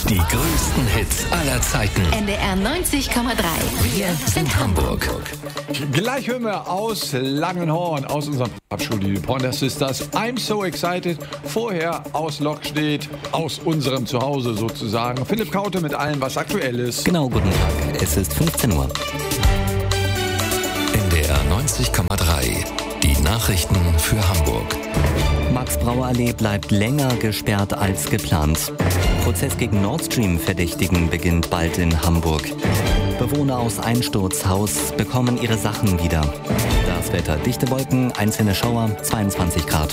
Die größten Hits aller Zeiten. NDR 90,3. Wir sind Hamburg. Gleich hören wir aus Langenhorn, aus unserem Abschulstudio die Pointer Sisters. I'm so excited. Vorher aus Lockstedt, aus unserem Zuhause sozusagen. Philipp Kaute mit allem, was aktuell ist. Genau, guten Tag. Es ist 15 Uhr. NDR 90,3. Die Nachrichten für Hamburg. Max-Brauer-Allee bleibt länger gesperrt als geplant. Prozess gegen Nord Stream-Verdächtigen beginnt bald in Hamburg. Bewohner aus Einsturzhaus bekommen ihre Sachen wieder. Das Wetter: dichte Wolken, einzelne Schauer, 22 Grad.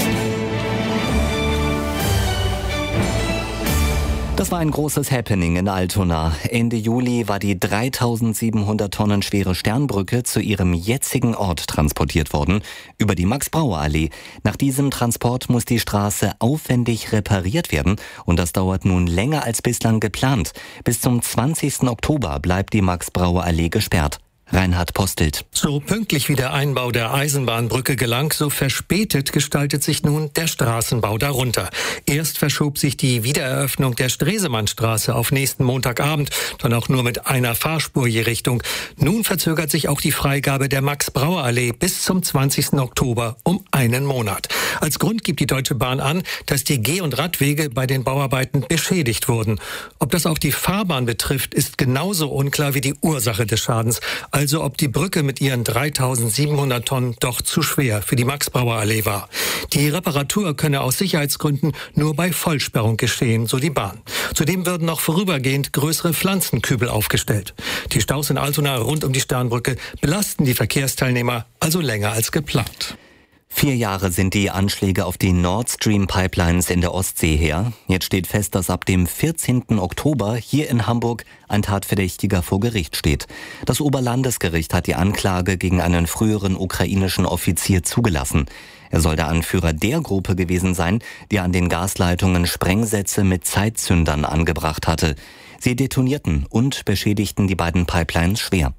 Das war ein großes Happening in Altona. Ende Juli war die 3700 Tonnen schwere Sternbrücke zu ihrem jetzigen Ort transportiert worden, über die Max-Brauer-Allee. Nach diesem Transport muss die Straße aufwendig repariert werden und das dauert nun länger als bislang geplant. Bis zum 20. Oktober bleibt die Max-Brauer-Allee gesperrt. Reinhard Postelt. So pünktlich wie der Einbau der Eisenbahnbrücke gelang, so verspätet gestaltet sich nun der Straßenbau darunter. Erst verschob sich die Wiedereröffnung der Stresemannstraße auf nächsten Montagabend, dann auch nur mit einer Fahrspur je Richtung. Nun verzögert sich auch die Freigabe der Max-Brauer-Allee bis zum 20. Oktober um einen Monat. Als Grund gibt die Deutsche Bahn an, dass die Geh- und Radwege bei den Bauarbeiten beschädigt wurden. Ob das auch die Fahrbahn betrifft, ist genauso unklar wie die Ursache des Schadens. Also ob die Brücke mit ihren 3700 Tonnen doch zu schwer für die Max-Brauer-Allee war. Die Reparatur könne aus Sicherheitsgründen nur bei Vollsperrung geschehen, so die Bahn. Zudem würden noch vorübergehend größere Pflanzenkübel aufgestellt. Die Staus in Altona rund um die Sternbrücke belasten die Verkehrsteilnehmer also länger als geplant. 4 Jahre sind die Anschläge auf die Nord Stream Pipelines in der Ostsee her. Jetzt steht fest, dass ab dem 14. Oktober hier in Hamburg ein Tatverdächtiger vor Gericht steht. Das Oberlandesgericht hat die Anklage gegen einen früheren ukrainischen Offizier zugelassen. Er soll der Anführer der Gruppe gewesen sein, die an den Gasleitungen Sprengsätze mit Zeitzündern angebracht hatte. Sie detonierten und beschädigten die beiden Pipelines schwer.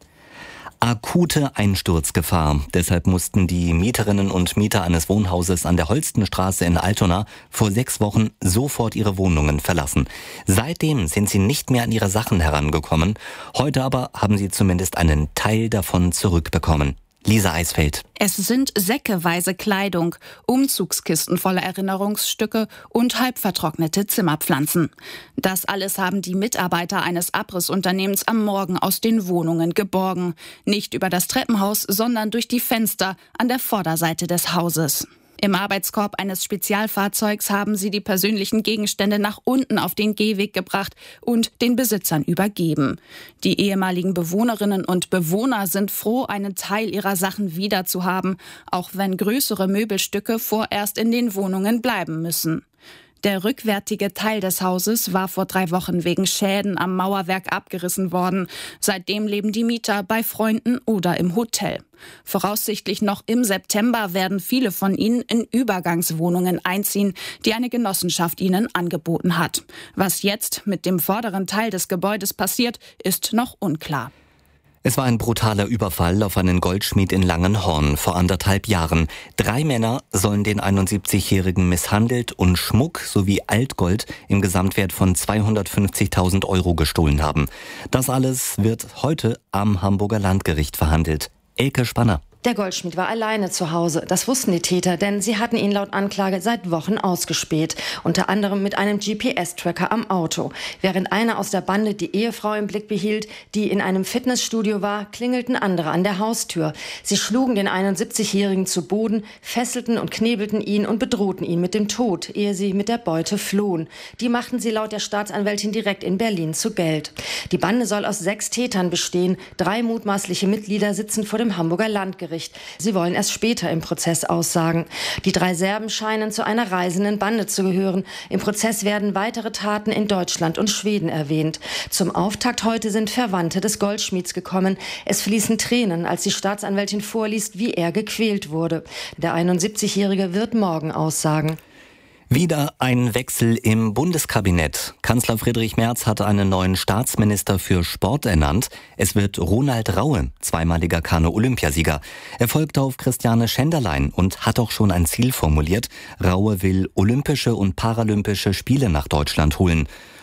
Akute Einsturzgefahr. Deshalb mussten die Mieterinnen und Mieter eines Wohnhauses an der Holstenstraße in Altona vor 6 Wochen sofort ihre Wohnungen verlassen. Seitdem sind sie nicht mehr an ihre Sachen herangekommen. Heute aber haben sie zumindest einen Teil davon zurückbekommen. Lisa Eisfeld. Es sind säckeweise Kleidung, Umzugskisten voller Erinnerungsstücke und halb vertrocknete Zimmerpflanzen. Das alles haben die Mitarbeiter eines Abrissunternehmens am Morgen aus den Wohnungen geborgen. Nicht über das Treppenhaus, sondern durch die Fenster an der Vorderseite des Hauses. Im Arbeitskorb eines Spezialfahrzeugs haben sie die persönlichen Gegenstände nach unten auf den Gehweg gebracht und den Besitzern übergeben. Die ehemaligen Bewohnerinnen und Bewohner sind froh, einen Teil ihrer Sachen wiederzuhaben, auch wenn größere Möbelstücke vorerst in den Wohnungen bleiben müssen. Der rückwärtige Teil des Hauses war vor 3 Wochen wegen Schäden am Mauerwerk abgerissen worden. Seitdem leben die Mieter bei Freunden oder im Hotel. Voraussichtlich noch im September werden viele von ihnen in Übergangswohnungen einziehen, die eine Genossenschaft ihnen angeboten hat. Was jetzt mit dem vorderen Teil des Gebäudes passiert, ist noch unklar. Es war ein brutaler Überfall auf einen Goldschmied in Langenhorn vor 1,5 Jahren. 3 Männer sollen den 71-Jährigen misshandelt und Schmuck sowie Altgold im Gesamtwert von 250.000 € gestohlen haben. Das alles wird heute am Hamburger Landgericht verhandelt. Elke Spanner. Der Goldschmied war alleine zu Hause. Das wussten die Täter, denn sie hatten ihn laut Anklage seit Wochen ausgespäht. Unter anderem mit einem GPS-Tracker am Auto. Während einer aus der Bande die Ehefrau im Blick behielt, die in einem Fitnessstudio war, klingelten andere an der Haustür. Sie schlugen den 71-Jährigen zu Boden, fesselten und knebelten ihn und bedrohten ihn mit dem Tod, ehe sie mit der Beute flohen. Die machten sie laut der Staatsanwältin direkt in Berlin zu Geld. Die Bande soll aus 6 Tätern bestehen. 3 mutmaßliche Mitglieder sitzen vor dem Hamburger Landgericht. Sie wollen erst später im Prozess aussagen. Die 3 Serben scheinen zu einer reisenden Bande zu gehören. Im Prozess werden weitere Taten in Deutschland und Schweden erwähnt. Zum Auftakt heute sind Verwandte des Goldschmieds gekommen. Es fließen Tränen, als die Staatsanwältin vorliest, wie er gequält wurde. Der 71-Jährige wird morgen aussagen. Wieder ein Wechsel im Bundeskabinett. Kanzler Friedrich Merz hat einen neuen Staatsminister für Sport ernannt. Es wird Ronald Raue, zweimaliger Kanu-Olympiasieger. Er folgt auf Christiane Schenderlein und hat auch schon ein Ziel formuliert. Raue will Olympische und Paralympische Spiele nach Deutschland holen.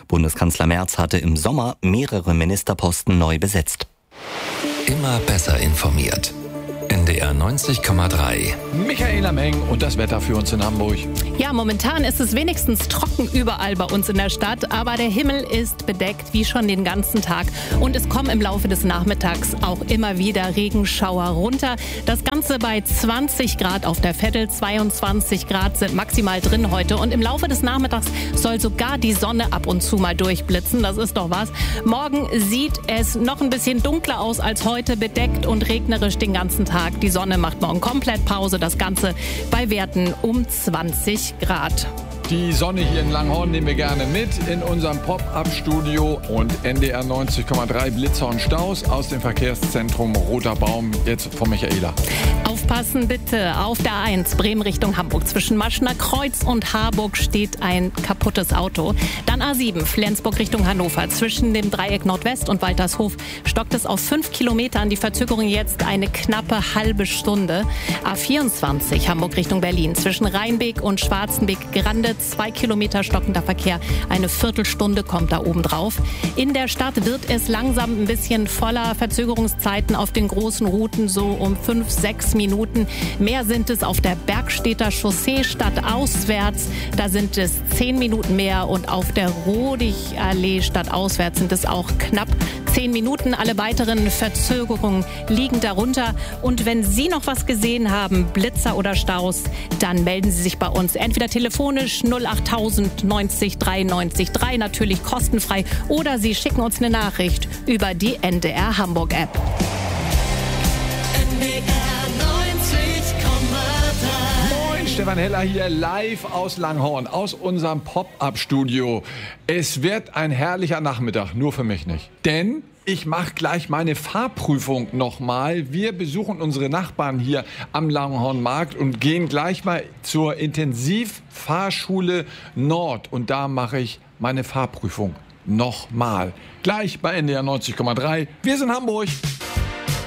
Bundeskanzler Merz hatte im Sommer mehrere Ministerposten neu besetzt. Immer besser informiert. NDR 90,3. Michaela Meng und das Wetter für uns in Hamburg. Ja, momentan ist es wenigstens trocken überall bei uns in der Stadt, aber der Himmel ist bedeckt wie schon den ganzen Tag und es kommen im Laufe des Nachmittags auch immer wieder Regenschauer runter. Das Ganze bei 20 Grad auf der Veddel, 22 Grad sind maximal drin heute und im Laufe des Nachmittags soll sogar die Sonne ab und zu mal durchblitzen, das ist doch was. Morgen sieht es noch ein bisschen dunkler aus als heute, bedeckt und regnerisch den ganzen Tag. Die Sonne macht morgen komplett Pause, das Ganze bei Werten um 20 Grad. Die Sonne hier in Langhorn nehmen wir gerne mit in unserem Pop-Up-Studio und NDR 90,3 Blitzer und Staus aus dem Verkehrszentrum Roter Baum. Jetzt von Michaela. Aufpassen bitte, auf der A1 Bremen Richtung Hamburg. Zwischen Maschner Kreuz und Harburg steht ein kaputtes Auto. Dann A7 Flensburg Richtung Hannover. Zwischen dem Dreieck Nordwest und Waltershof stockt es auf 5 Kilometern. Die Verzögerung jetzt eine knappe halbe Stunde. A24 Hamburg Richtung Berlin. Zwischen Rheinbeek und Schwarzenbeek-Grande 2 Kilometer stockender Verkehr. Eine Viertelstunde kommt da oben drauf. In der Stadt wird es langsam ein bisschen voller. Verzögerungszeiten auf den großen Routen so um 5-6 Minuten. Mehr sind es auf der Bergstedter Chaussee stadtauswärts. Da sind es 10 Minuten mehr und auf der Rodigallee stadtauswärts sind es auch knapp 10 Minuten. Alle weiteren Verzögerungen liegen darunter. Und wenn Sie noch was gesehen haben, Blitzer oder Staus, dann melden Sie sich bei uns. Entweder telefonisch 08000 90 93 3, natürlich kostenfrei. Oder Sie schicken uns eine Nachricht über die NDR Hamburg App. Stefan Heller hier live aus Langhorn, aus unserem Pop-Up-Studio. Es wird ein herrlicher Nachmittag, nur für mich nicht. Denn ich mache gleich meine Fahrprüfung nochmal. Wir besuchen unsere Nachbarn hier am Langhornmarkt und gehen gleich mal zur Intensivfahrschule Nord. Und da mache ich meine Fahrprüfung nochmal. Gleich bei NDR 90,3. Wir sind Hamburg.